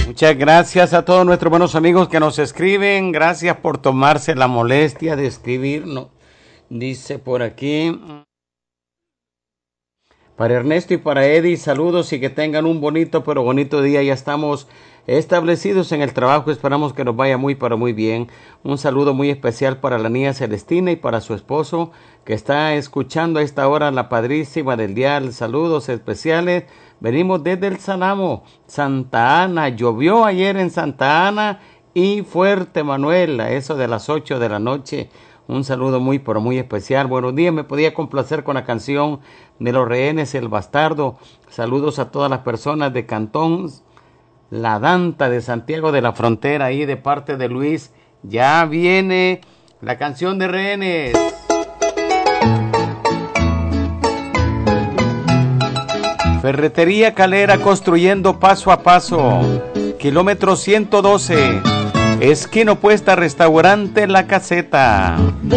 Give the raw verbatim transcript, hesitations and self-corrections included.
Muchas gracias a todos nuestros buenos amigos que nos escriben. Gracias por tomarse la molestia de escribirnos. Dice por aquí. Para Ernesto y para Eddie, saludos y que tengan un bonito, pero bonito día. Ya estamos establecidos en el trabajo. Esperamos que nos vaya muy, pero muy bien. Un saludo muy especial para la niña Celestina y para su esposo que está escuchando a esta hora, la padrísima del dial. Saludos especiales. Venimos desde el Salamo, Santa Ana. Llovió ayer en Santa Ana y fuerte, Manuel, a eso de las ocho de la noche. Un saludo muy, pero muy especial. Buenos días, me podía complacer con la canción de Los Rehenes, El Bastardo. Saludos a todas las personas de Cantón La Danta de Santiago de la Frontera, ahí de parte de Luis. Ya viene la canción de Rehenes. Ferretería Calera, construyendo paso a paso. Kilómetro ciento doce. Esquina opuesta, restaurante La Caseta.